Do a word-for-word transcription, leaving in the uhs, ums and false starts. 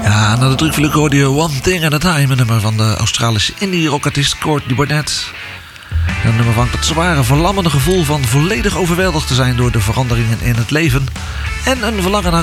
Ja, na de drukfluk hoorde je One Thing at a Time, een nummer van de Australische indie-rockartiest Courtney Barnett. Een nummer van het zware, verlammende gevoel van volledig overweldigd te zijn door de veranderingen in het leven en een verlangen naar